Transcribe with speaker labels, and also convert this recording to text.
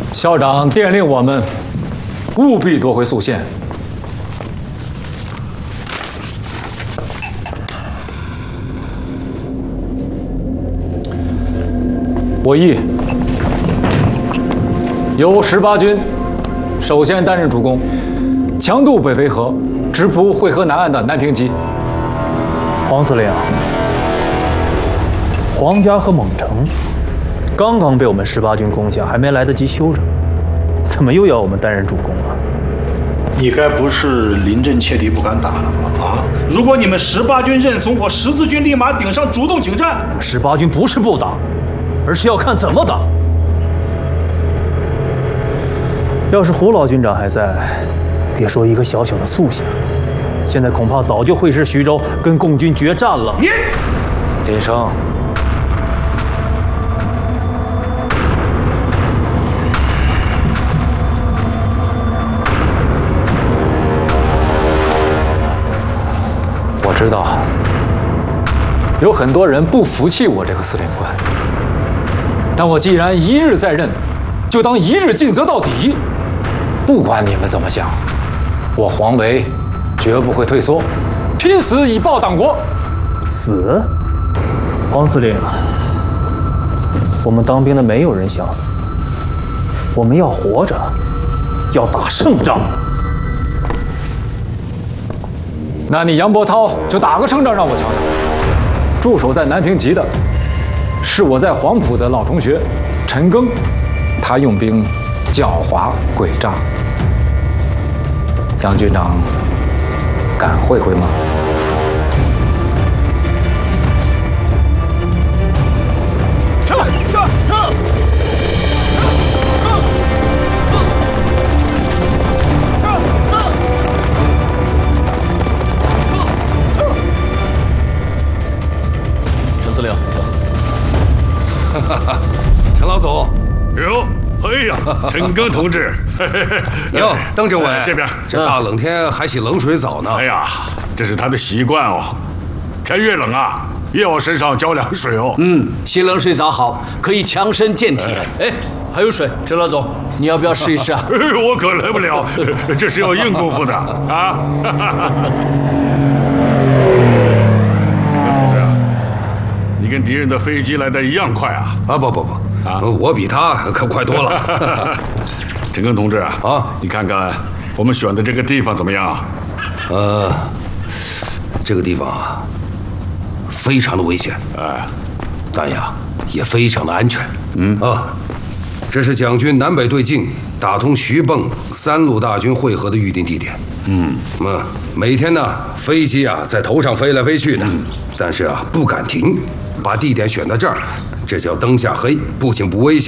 Speaker 1: 校长电令我们务必夺回宿县。我意由18军首先担任主攻，强渡北淝河，直扑会河南岸的南平集。
Speaker 2: 黄司令，黄家和蒙城刚刚被我们18军攻下，还没来得及休整，怎么又要我们担任主攻了？
Speaker 3: 你该不是临阵切敌不敢打了吧？啊！如果你们18军认怂，我14军立马顶上主动请战。
Speaker 2: 18军不是不打，而是要看怎么打。要是胡老军长还在，别说一个小小的宿县，现在恐怕早就会师徐州，跟共军决战了。
Speaker 3: 你，
Speaker 1: 林生，我知道有很多人不服气我这个司令官，但我既然一日在任，就当一日尽责到底。不管你们怎么想，我黄维绝不会退缩，拼死以报党国。
Speaker 2: 死？黄司令，我们当兵的没有人想死，我们要活着，要打胜仗。
Speaker 1: 那你杨伯涛就打个胜仗让我瞧瞧。驻守在南平集的是我在黄埔的老同学陈赓，他用兵狡猾诡诈。杨军长敢会会吗？
Speaker 2: 陈司令，
Speaker 4: 陈老总，
Speaker 5: 哟，哎呀，陈赓同志，
Speaker 4: 哟，邓政委，
Speaker 5: 这边，
Speaker 4: 这大冷天还洗冷水澡呢。
Speaker 5: 哎呀，这是他的习惯哦。天越冷啊，越往身上浇凉水哦。
Speaker 6: 洗冷水澡好，可以强身健体。哎，还有水，陈老总，你要不要试一试啊？
Speaker 5: 我可来不了，这是要硬功夫的啊。陈赓同志，你跟敌人的飞机来的一样快啊！
Speaker 4: 啊，不，我比他可快多了。
Speaker 5: 陈赓同志啊，你看看我们选的这个地方怎么样？
Speaker 4: 这个地方啊，非常的危险，但呀也非常的安全。这是蒋军南北对进，打通徐蚌3路大军会合的预定地点。每天呢，飞机啊在头上飞来飞去的，但是啊不敢停，把地点选到这儿，这叫灯下黑，不仅不危险。